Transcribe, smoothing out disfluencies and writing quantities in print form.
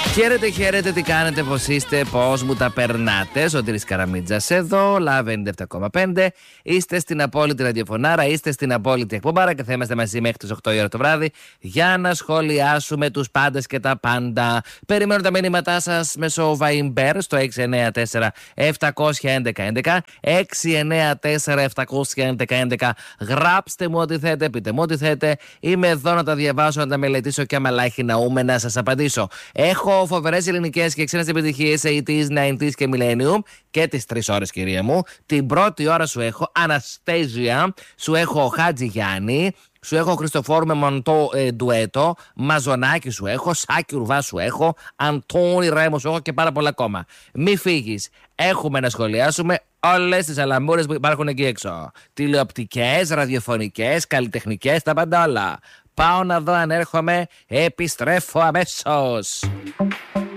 Χαίρετε, χαίρετε, τι κάνετε, πώς είστε, πώς μου τα περνάτε. Σωτήρης Καραμίτζας εδώ, Love 97,5. Είστε στην απόλυτη ραδιοφωνάρα, είστε στην απόλυτη εκπομπάρα και θα είμαστε μαζί μέχρι τις 8 η ώρα το βράδυ για να σχολιάσουμε τους πάντες και τα πάντα. Περιμένω τα μηνύματά σας μέσω Viber στο 694-711-11. 694-711-11. Γράψτε μου ό,τι θέτε, πείτε μου ό,τι θέτε. Είμαι εδώ να τα διαβάσω, να τα μελετήσω και άμα λάχει να να σας απαντήσω. Έχω φοβερές ελληνικές και ξένες επιτυχίες 80s, 90s και Millennium και τις 3 ώρες, κυρία μου. Την πρώτη ώρα σου έχω Αναστέζια, σου έχω Χάτζη Γιάννη, σου έχω Χριστοφόρου με Μοντό ντουέτο, Μαζονάκη σου έχω, Σάκη Ρουβά σου έχω, Αντώνη Ρέμο σου έχω και πάρα πολλά ακόμα. Μη φύγεις. Έχουμε να σχολιάσουμε όλες τις αλαμπούρες που υπάρχουν εκεί έξω. Τηλεοπτικές, ραδιοφωνικές, καλλιτεχνικές, τα πάντα όλα. Πάω να δω αν έρχομαι, επιστρέφω αμέσως.